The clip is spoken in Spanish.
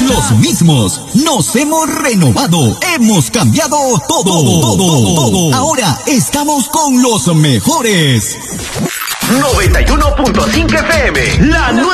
los mismos. Nos hemos renovado. Hemos cambiado todo. Ahora estamos con los mejores. 91.5 FM, la nueva.